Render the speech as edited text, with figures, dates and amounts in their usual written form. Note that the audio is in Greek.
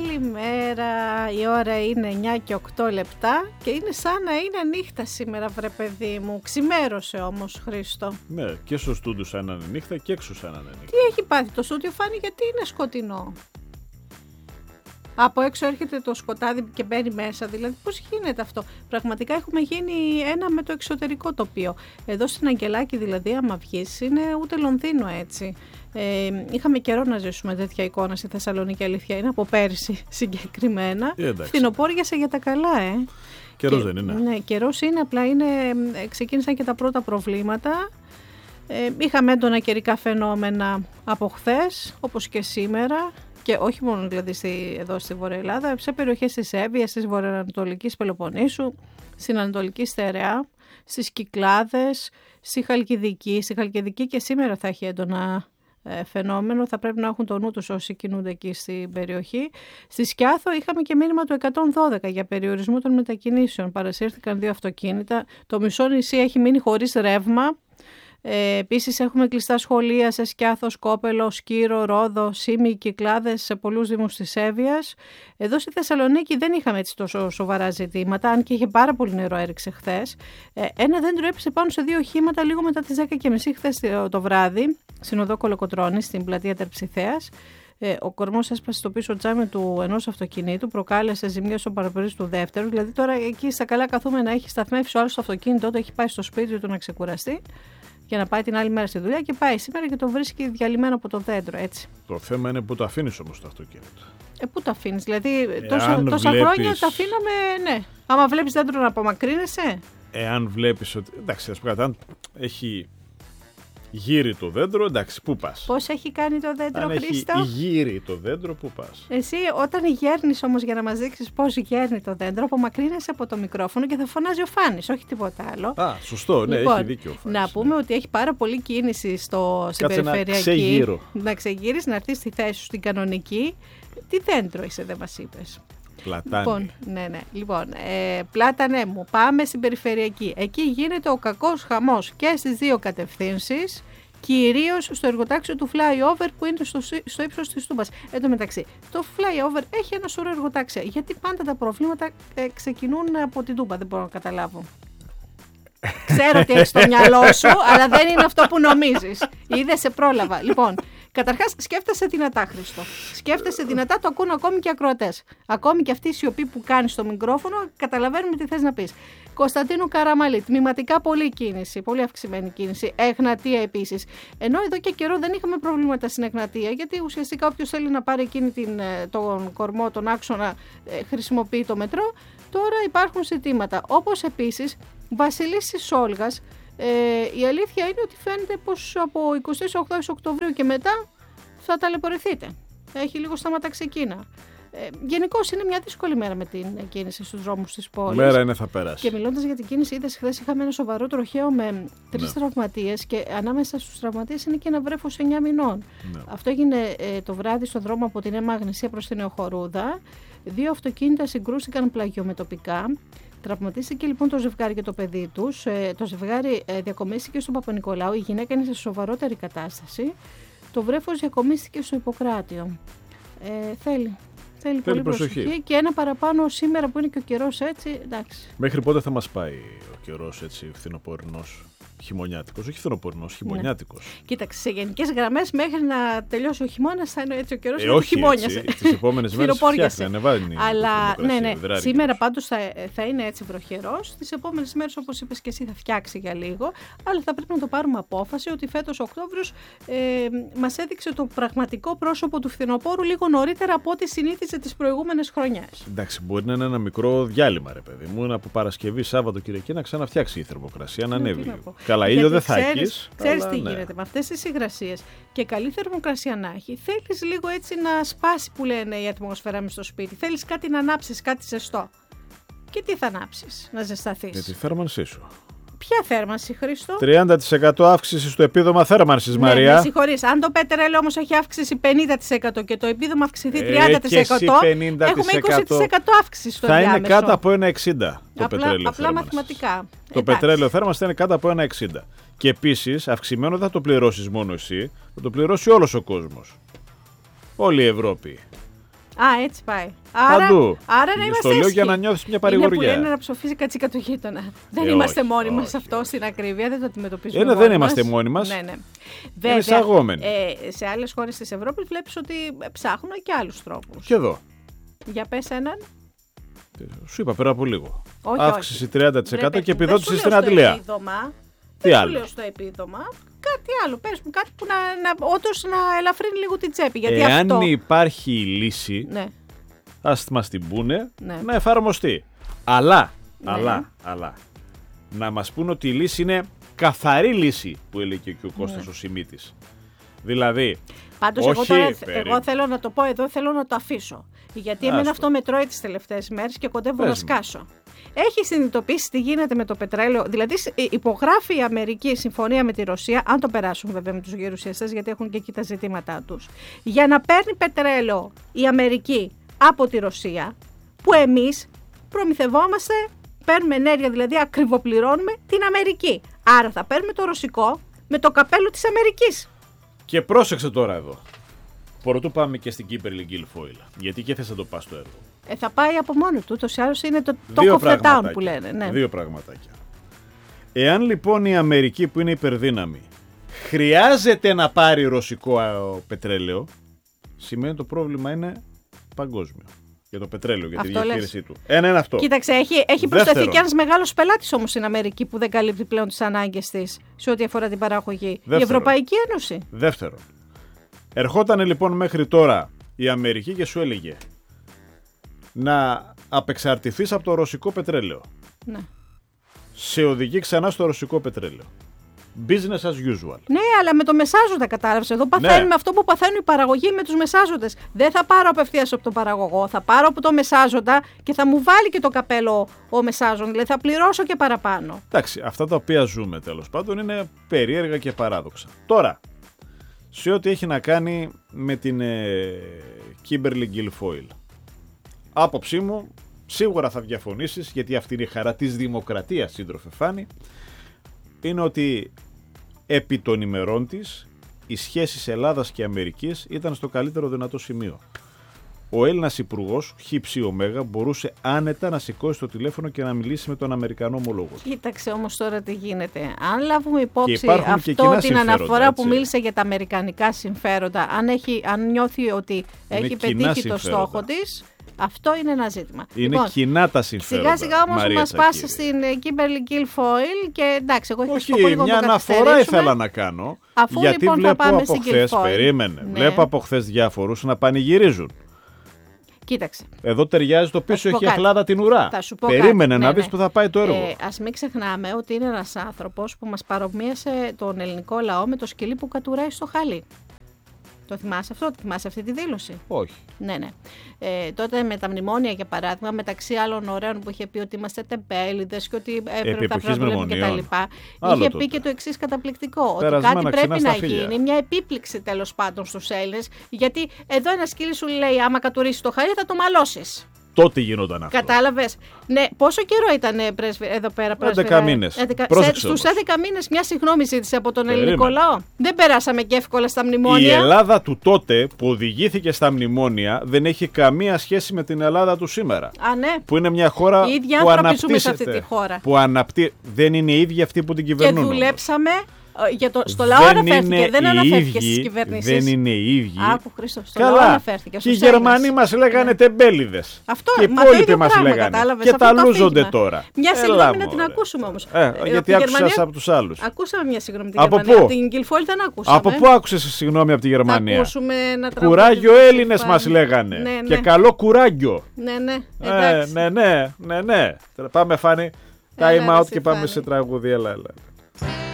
Καλημέρα, η ώρα είναι 9 και 8 λεπτά και είναι σαν να είναι νύχτα σήμερα, βρε παιδί μου. Ξημέρωσε όμως, Χρήστο. Ναι, και στο στούντιο σαν να είναι νύχτα και έξω σαν να είναι νύχτα. Τι έχει πάθει το στούντιο, Φάνη, γιατί είναι σκοτεινό? Από έξω έρχεται το σκοτάδι και μπαίνει μέσα, δηλαδή πώς γίνεται αυτό? Πραγματικά έχουμε γίνει ένα με το εξωτερικό τοπίο. Εδώ στην Αγγελάκη δηλαδή, άμα βγεις, είναι ούτε Λονδίνο έτσι. Είχαμε καιρό να ζήσουμε τέτοια εικόνα στη Θεσσαλονίκη, αλήθεια είναι, από πέρυσι συγκεκριμένα. Φθινοπόριασε για τα καλά, Καιρός δεν είναι? Ναι, καιρός είναι, απλά ξεκίνησαν και τα πρώτα προβλήματα. Είχαμε έντονα καιρικά φαινόμενα από χθες, όπως και σήμερα. Και όχι μόνο δηλαδή εδώ στη Βόρεια Ελλάδα, σε περιοχές της Εύβοιας, της βορειοανατολικής Πελοποννήσου, στην Ανατολική Στερεά, στις Κυκλάδες, στη Χαλκιδική. Στη Χαλκιδική και σήμερα θα έχει έντονα φαινόμενο, θα πρέπει να έχουν το νου τους όσοι κινούνται εκεί στην περιοχή. Στη Σκιάθο είχαμε και μήνυμα του 112 για περιορισμό των μετακινήσεων. Παρασύρθηκαν 2 αυτοκίνητα, το μισό νησί έχει μείνει χωρίς ρεύμα. Επίσης έχουμε κλειστά σχολεία σε Σκιάθο, Σκόπελο, Σκύρο, Ρόδο, Σύμη, Κυκλάδες, σε πολλούς δήμους της Εύβοιας. Εδώ στη Θεσσαλονίκη δεν είχαμε έτσι τόσο σοβαρά ζητήματα, αν και είχε πάρα πολύ νερό έριξε χθες. Ένα δέντρο έπεσε πάνω σε 2 οχήματα λίγο μετά τις 10:30 χθες το βράδυ, στην οδό Κολοκοτρώνη, στην πλατεία Τερψιθέας. Ο κορμός έσπασε στο πίσω τζάμι του ενός αυτοκινήτου, προκάλεσε ζημιές στο παραπερί του δεύτερου. Δηλαδή τώρα εκεί στα καλά καθούμενα έχει σταθμεύσει ο άλλος το αυτοκίνητο, έχει πάει στο σπίτι του να ξεκουραστεί για να πάει την άλλη μέρα στη δουλειά και πάει σήμερα και το βρίσκει διαλυμένο από το δέντρο, έτσι. Το θέμα είναι που το αφήνεις όμως το αυτοκίνητο. Πού το αφήνεις, δηλαδή τόσα χρόνια τα αφήναμε, ναι. Άμα βλέπεις δέντρο να απομακρύνεσαι. Εάν βλέπεις ότι, εντάξει, ας πω κάτι, αν έχει γύρει το δέντρο, εντάξει, πού πας? Πώς έχει κάνει το δέντρο, Χρήστο? Αν έχει γύρει το δέντρο, πού πας? Εσύ όταν γέρνεις όμως, για να μας δείξεις πώς γέρνει το δέντρο, απομακρύνεσαι από το μικρόφωνο και θα φωνάζει ο Φάνης, όχι τίποτα άλλο. Σωστό, ναι, λοιπόν, έχει δίκιο ο Φάνης. Να πούμε ότι έχει πάρα πολύ κίνηση στην περιφερειακή. Να ξεγύρεις, να έρθεις στη θέση σου στην κανονική. Τι δέντρο είσαι, δεν μας είπες? Πλατάνη. Λοιπόν, Πλάτανέ μου, πάμε στην περιφερειακή. Εκεί γίνεται ο κακός χαμός και στις 2 κατευθύνσεις, κυρίως στο εργοτάξιο του flyover που είναι στο ύψος της Τούμπας. Εν τω μεταξύ, το flyover έχει ένα σωρό εργοτάξια. Γιατί πάντα τα προβλήματα ξεκινούν από την Τούμπα, δεν μπορώ να καταλάβω. Ξέρω ότι έχεις στο μυαλό σου, αλλά δεν είναι αυτό που νομίζεις. Είδες, σε πρόλαβα. Λοιπόν, καταρχάς σκέφτεσαι δυνατά, Χρήστο. Σκέφτεσαι δυνατά, το ακούν ακόμη και ακροατές. Ακόμη και αυτή η σιωπή που κάνεις στο μικρόφωνο, καταλαβαίνουμε τι θες να πεις. Κωνσταντίνου Καραμαλή, τμηματικά πολλή κίνηση, πολύ αυξημένη κίνηση. Εγνατία επίσης. Ενώ εδώ και καιρό δεν είχαμε προβλήματα στην Εγνατία, γιατί ουσιαστικά όποιος θέλει να πάρει εκείνη τον κορμό, τον άξονα, χρησιμοποιεί το μετρό. Τώρα υπάρχουν ζητήματα. Όπως επίσης, Βασιλής της Όλγας, η αλήθεια είναι ότι φαίνεται πως από 28 Οκτωβρίου και μετά θα ταλαιπωρηθείτε. Έχει λίγο σταματαξεκίνα. Γενικώς είναι μια δύσκολη μέρα με την κίνηση στους δρόμους της πόλης. Μέρα είναι, θα περάσει. Και μιλώντας για την κίνηση, είδες χθες είχαμε ένα σοβαρό τροχαίο με 3 τραυματίες και ανάμεσα στους τραυματίες είναι και ένα βρέφος 9 μηνών. Ναι. Αυτό έγινε το βράδυ στο δρόμο από την Αίμα Αγνησία προς την Νεοχορούδα. 2 αυτοκίνητα συγκρούστηκαν πλαγιομετωπικά. Τραυματίστηκε λοιπόν το ζευγάρι και το παιδί τους. Το ζευγάρι διακομίστηκε στον Παπα-Νικολάου. Η γυναίκα είναι σε σοβαρότερη κατάσταση. Το βρέφος διακομίστηκε στο Ιπποκράτιο. Θέλει πολύ προσοχή. Και ένα παραπάνω σήμερα που είναι και ο καιρός έτσι. Εντάξει. Μέχρι πότε θα μας πάει ο καιρός έτσι φθινοπορεινός? Χειμωνιάτικος, όχι φθινοπορεινός, χειμωνιάτικος. Ναι. Κοίταξε, σε γενικές γραμμές μέχρι να τελειώσει ο χειμώνας θα είναι έτσι ο καιρός. Όχι, χειμώνιασε. Τις επόμενες μέρες φτιάχνει, ανεβαίνει. Αλλά ναι. Σήμερα πάντως θα είναι έτσι βροχερός. Τις επόμενες μέρες, όπως είπες και εσύ, θα φτιάξει για λίγο. Αλλά θα πρέπει να το πάρουμε απόφαση ότι φέτος Οκτώβριος μας έδειξε το πραγματικό πρόσωπο του φθινοπόρου λίγο νωρίτερα από ό,τι συνήθιζε τις προηγούμενες χρονιές. Εντάξει, μπορεί να είναι ένα μικρό διάλειμμα, ρε παιδί μου, από Παρασκευή, Σάββατο, Κυριακή να ξαναφτιάξει η θερμοκρασία, να ανέβει. Καλά, ήλιο δεν θα έχεις. Ξέρεις τι γίνεται με αυτές τις υγρασίες και καλή θερμοκρασία να έχει. Θέλεις λίγο έτσι να σπάσει που λένε η ατμόσφαιρα μες στο σπίτι. Θέλεις κάτι να ανάψεις, κάτι ζεστό. Και τι θα ανάψεις, να ζεσταθείς? Για τη θέρμανσή σου. Ποια θέρμανση, Χρήστο? 30% αύξηση στο επίδομα θέρμανσης, Μαρία. Ναι, συγχωρείς. Αν το πετρέλαιο όμως έχει αύξηση 50% και το επίδομα αυξηθεί 30%, έχουμε 20% αύξηση στο ενδιάμεσο. Θα είναι κάτω από 1,60 το πετρέλαιο. Απλά μαθηματικά. Το πετρέλαιο θέρμανσης θα είναι κάτω από 1,60. Και επίσης, αυξημένο δεν θα το πληρώσεις μόνο εσύ, θα το πληρώσει όλος ο κόσμος. Όλη η Ευρώπη. Έτσι πάει. Παντού. Άρα να είμαστε στο λέω για να νιώθεις μια παρηγοριά. Είναι που λένε να ψοφίζει κατσίκα του γείτονα. Δεν είμαστε μόνοι μας αυτό στην ακρίβεια, δεν το αντιμετωπίζουμε. Δεν είμαστε μόνοι μας. Ναι. Είναι εισαγόμενοι. Σε άλλες χώρες της Ευρώπης βλέπεις ότι ψάχνουν και άλλους τρόπους. Και εδώ. Για πες έναν. Σου είπα πέρα από λίγο. Όχι, αύξηση 30% και επιδότηση στην αντιλία. Τι άλλο. Δεν σου λέω στο επίδομα. Κάτι άλλο. Πες μου κάτι που όντως να ελαφρύνει λίγο την τσέπη. Γιατί εάν υπάρχει λύση, ναι. ας μας την πούνε, ναι. να εφαρμοστεί. Αλλά, ναι. να μας πούνε ότι η λύση είναι καθαρή λύση, που έλεγε και ο Κώστας ο Σιμίτης. Δηλαδή, πάντως εγώ θέλω να το πω εδώ, θέλω να το αφήσω. Γιατί εμένα αυτό με τρώει τις τελευταίες μέρες και κοντεύω να σκάσω. Έχει συνειδητοποιήσει τι γίνεται με το πετρέλαιο. Δηλαδή, υπογράφει η Αμερική συμφωνία με τη Ρωσία, αν το περάσουν βέβαια με τους γερουσιαστές, γιατί έχουν και εκεί τα ζητήματά τους, για να παίρνει πετρέλαιο η Αμερική από τη Ρωσία, που εμείς προμηθευόμαστε, παίρνουμε ενέργεια, δηλαδή ακριβοπληρώνουμε την Αμερική. Άρα θα παίρνουμε το ρωσικό με το καπέλο της Αμερικής. Και πρόσεξε τώρα εδώ. Πρωτού πάμε και στην Kimberly Guilfoyle. Γιατί και θες να το πας στο έργο. Θα πάει από μόνο του. Ούτως ή άλλως είναι το talk of the town που λένε. Ναι. Δύο πραγματάκια. Εάν λοιπόν η Αμερική, που είναι υπερδύναμη, χρειάζεται να πάρει ρωσικό πετρέλαιο, σημαίνει το πρόβλημα είναι παγκόσμιο. Για το πετρέλαιο, για τη διαχείρισή του. Ένα αυτό. Κοίταξε, έχει προσθεθεί και ένας μεγάλος πελάτης όμως στην Αμερική που δεν καλύπτει πλέον τις ανάγκες της σε ό,τι αφορά την παραγωγή. Η Ευρωπαϊκή Ένωση. Δεύτερον. Ερχόταν λοιπόν μέχρι τώρα η Αμερική και σου έλεγε να απεξαρτηθείς από το ρωσικό πετρέλαιο. Ναι. Σε οδηγεί ξανά στο ρωσικό πετρέλαιο. Business as usual. Ναι, αλλά με το μεσάζοντα κατάλαβες. Εδώ παθαίνουμε αυτό που παθαίνουν οι παραγωγοί με τους μεσάζοντες. Δεν θα πάρω απευθείας από τον παραγωγό, θα πάρω από το μεσάζοντα και θα μου βάλει και το καπέλο ο μεσάζον. Δηλαδή θα πληρώσω και παραπάνω. Εντάξει, αυτά τα οποία ζούμε τέλος πάντων είναι περίεργα και παράδοξα. Τώρα, σε ό,τι έχει να κάνει με την Kimberly Guilfoyle. Άποψή μου, σίγουρα θα διαφωνήσεις, γιατί αυτή είναι η χαρά της δημοκρατίας, σύντροφε Φάνη, είναι ότι επί των ημερών της οι σχέσεις Ελλάδας και Αμερικής ήταν στο καλύτερο δυνατό σημείο. Ο Έλληνας υπουργός, ΧΙΨ μπορούσε άνετα να σηκώσει το τηλέφωνο και να μιλήσει με τον Αμερικανό ομολόγο. Κοίταξε όμως τώρα τι γίνεται. Αν λάβουμε υπόψη αυτό την αναφορά που μίλησε για τα αμερικανικά συμφέροντα, αν νιώθει ότι έχει πετύχει το στόχο της, αυτό είναι ένα ζήτημα. Είναι λοιπόν, κοινά τα συμφέροντα. Σιγά σιγά όμως μας πάσει στην Kimberly Guilfoyle και εντάξει, εγώ όχι, μια αναφορά ήθελα να κάνω. Αφού γιατί λοιπόν βλέπω θα πάμε από χθες, περίμενε, ναι. Βλέπω από χθες διάφορους να πανηγυρίζουν. Κοίταξε. Εδώ ταιριάζει το πίσω, έχει αχλάδα την ουρά. Περίμενε να δεις που θα πάει το έργο. Ας μην ξεχνάμε ότι είναι ένας άνθρωπος που μας παρομοίασε τον ελληνικό λαό με το σκυλί που κατουράει στο χαλί. Το θυμάσαι αυτό, θυμάσαι αυτή τη δήλωση? Όχι. Ναι. Τότε με τα μνημόνια, για παράδειγμα, μεταξύ άλλων ωραίων που είχε πει ότι είμαστε τεμπέληδες και ότι έπρεπε τα προβλήματα κτλ. Είχε πει και το εξής καταπληκτικό, ότι κάτι πρέπει να γίνει, μια επίπληξη τέλος πάντων στους Έλληνες, γιατί εδώ ένα σκύλι σου λέει άμα κατουρίσει το χαλί θα το μαλώσεις. Τότε γινόταν αυτό. Κατάλαβες. Ναι, πόσο καιρό ήταν εδώ πέρα πρέσβυρα? 11 μήνες. Στους 11 μήνες μια συγγνώμη ζήτησε από τον ελληνικό λαό. Δεν περάσαμε και εύκολα στα μνημόνια. Η Ελλάδα του τότε που οδηγήθηκε στα μνημόνια δεν έχει καμία σχέση με την Ελλάδα του σήμερα. Α, ναι. Που είναι μια χώρα που αναπτύσσεται. Σε αυτή τη χώρα. Δεν είναι οι ίδιοι αυτοί που την κυβερνούν. Και δουλέψαμε. Στο λαό αναφέρθηκε, δεν αναφέρθηκε στις κυβερνήσεις. Δεν είναι οι ίδιοι. Άκου Χρήστο, στο λαό αναφέρθηκε. Και οι Γερμανοί μας λέγανε τεμπέληδες. Αυτό, και οι υπόλοιποι μας λέγανε. Και τα λούζονται τώρα. Μια συγγνώμη να την ακούσουμε όμως. Γιατί άκουσες από τους άλλους. Ακούσαμε μια συγγνώμη από τη Γερμανία. Από την Guilfoyle δεν ακούσαμε. Από πού άκουσες συγγνώμη από τη Γερμανία? Κουράγιο Έλληνες μας λέγανε. Και καλό κουράγιο. Ναι. Πάμε Φάνη. Time out και πάμε σε τραγούδι. Έλα.